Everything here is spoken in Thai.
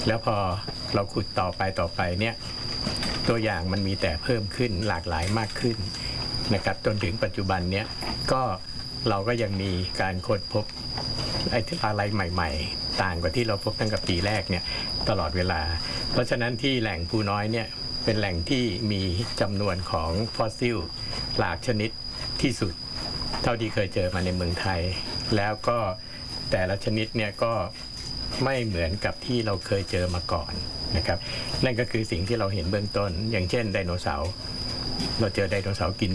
แล้วพอเราขุดต่อไปเนี่ยตัวอย่างมันมีแต่เพิ่มขึ้นหลากหลายมากขึ้นนะครับจนถึงปัจจุบันเนี่ยก็เราก็ยังมีการค้นพบอะไรใหม่ๆต่างกว่าที่เราพบตั้งแต่ปีแรกเนี่ยตลอดเวลาเพราะฉะนั้นที่แหล่งภูน้อยเนี่ยเป็นแหล่งที่มีจำนวนของฟอสซิลหลากชนิดที่สุดเท่าที่เคยเจอมาในเมืองไทยแล้วก็แต่ละชนิดเนี่ยก็ไม่เหมือนกับที่เราเคยเจอมาก่อนนะครับนั่นก็คือสิ่งที่เราเห็นเบื้องต้นอย่างเช่นไดโนเสาร์เราเจอไดโนเสาร์กิน